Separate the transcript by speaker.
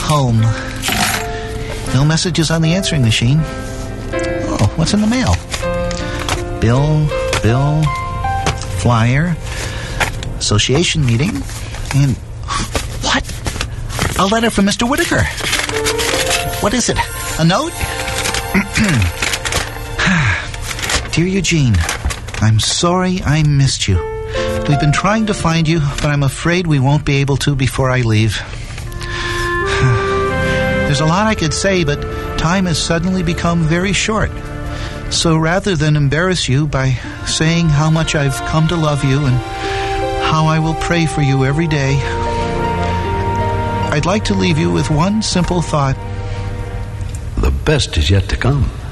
Speaker 1: home. No messages on the answering machine. Oh, what's in the mail? Bill, flyer, association meeting, and what? A letter from Mr. Whitaker. What is it? A note? Dear Eugene, I'm sorry I missed you. We've been trying to find you, but I'm afraid we won't be able to before I leave. There's a lot I could say, but time has suddenly become very short. So rather than embarrass you by saying how much I've come to love you and how I will pray for you every day, I'd like to leave you with one simple thought.
Speaker 2: The best is yet to come.